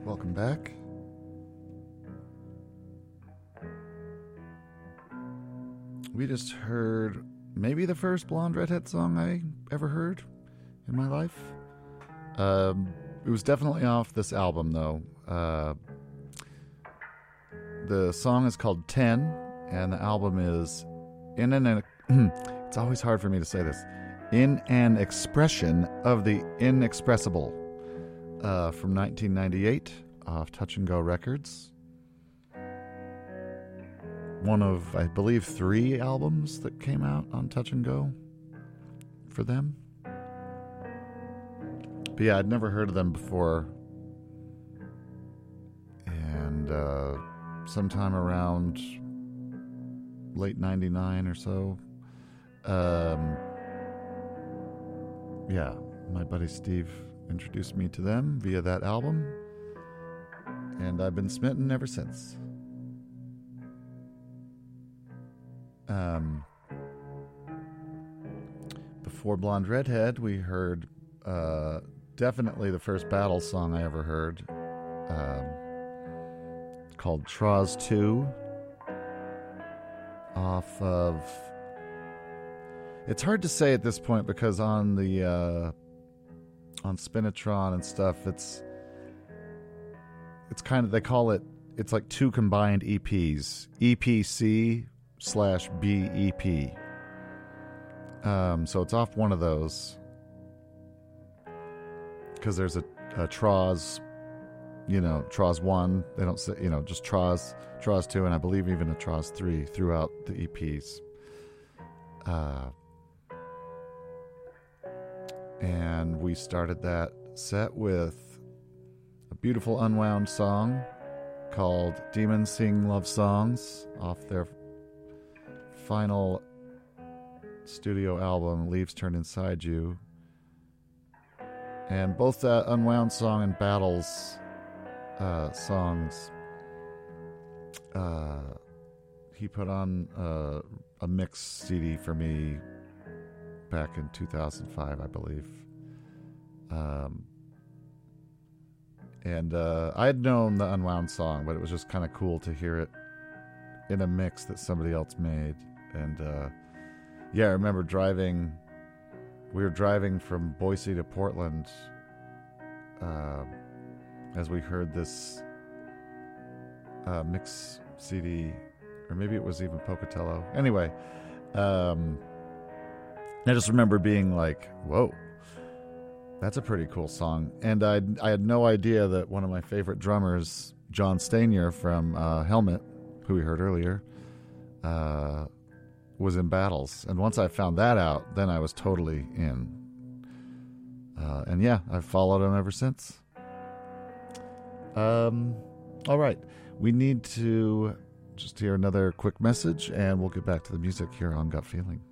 Welcome back. We just heard maybe the first Blonde Redhead song I ever heard in my life. It was definitely off this album, though. The song is called 10, and the album is it's always hard for me to say this. In an Expression of the Inexpressible, from 1998, off Touch and Go Records. One of, I believe, 3 albums that came out on Touch and Go for them. But yeah, I'd never heard of them before. And sometime around late 99 or so, yeah, my buddy Steve introduced me to them via that album, and I've been smitten ever since. Before Blonde Redhead, we heard definitely the first Battle song I ever heard, called Troz 2, off of... It's hard to say at this point because on the on Spinitron and stuff, it's kind of, they call it, it's like 2 combined EPs, EPC/BEP. So it's off one of those because there's a Troz, Troz 1. They don't say, just Troz 2, and I believe even a Troz 3 throughout the EPs. And we started that set with a beautiful unwound song called Demons Sing Love Songs off their final studio album, Leaves Turn Inside You. And both that unwound song and Battles songs, he put on a mix CD for me back in 2005, I believe. And I had known the unwound song, but it was just kind of cool to hear it in a mix that somebody else made. And yeah, I remember we were driving from Boise to Portland as we heard this mix CD, or maybe it was even Pocatello. Anyway, I just remember being like, whoa, that's a pretty cool song. And I had no idea that one of my favorite drummers, John Stanier from Helmet, who we heard earlier, was in Battles. And once I found that out, then I was totally in. And yeah, I've followed him ever since. All right. We need to just hear another quick message, and we'll get back to the music here on Gut Feeling.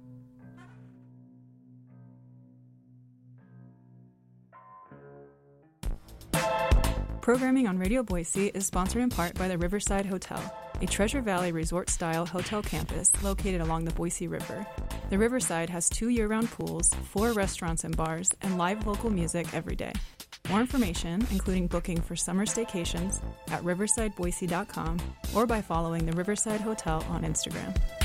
Programming on Radio Boise is sponsored in part by the Riverside Hotel, a Treasure Valley resort-style hotel campus located along the Boise River. The Riverside has 2 year-round pools, 4 restaurants and bars, and live local music every day. More information, including booking for summer staycations, at riversideboise.com or by following the Riverside Hotel on Instagram.